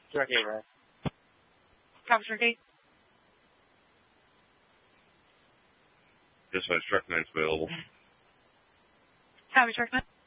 Direct 8, right? Copy, Direct 8. Dispatch, Direct 9's available. Copy, Direct 9.